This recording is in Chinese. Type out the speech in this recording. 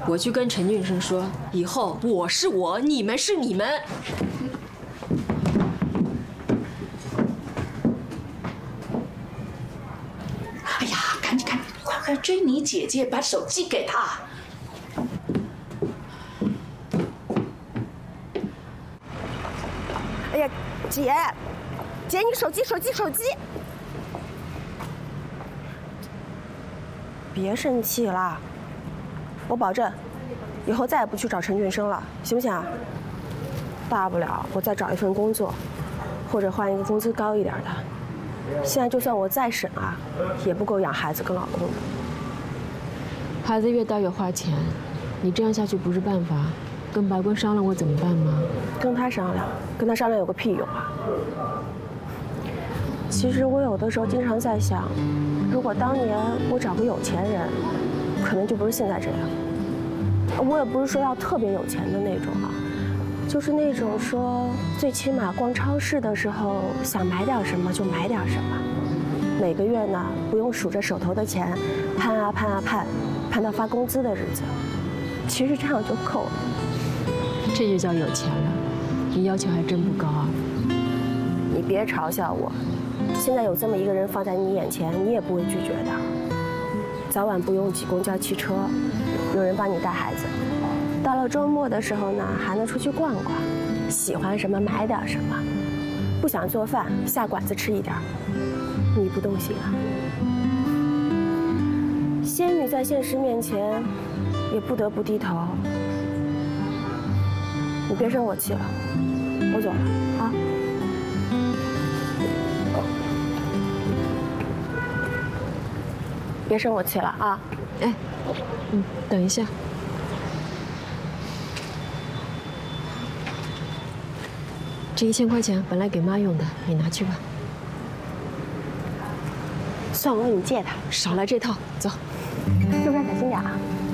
我去跟陈俊生说，以后我是我，你们是你们。 哎呀，赶紧，快追你姐姐，把手机给她。 哎呀，姐，你手机！别生气啦，我保证，以后再也不去找陈俊生了，行不行啊？大不了我再找一份工作，或者换一个工资高一点的。现在就算我再省啊，也不够养孩子跟老公的。 孩子越大越花钱，你这样下去不是办法。跟白quân商量过怎么办吗？ 跟他商量有个屁用啊！其实我有的时候经常在想，如果当年我找个有钱人，可能就不是现在这样。我也不是说要特别有钱的那种啊，就是那种说最起码逛超市的时候想买点什么就买点什么，每个月呢不用数着手头的钱，盼到发工资的日子。其实这样就够了。 这就叫有钱了，你要求还真不高啊！ 你别嘲笑我，现在有这么一个人放在你眼前，你也不会拒绝的。早晚不用挤公交汽车，有人帮你带孩子。到了周末的时候呢，还能出去逛逛，喜欢什么买点什么。不想做饭，下馆子吃一点，你不动心啊？仙女在现实面前，也不得不低头。你别生我气了，我走了啊。别生我气了啊！ 哎，等一下。这1000块钱本来给妈用的，你拿去吧。 算我给你借的， 少来这套，走。 路上小心点啊。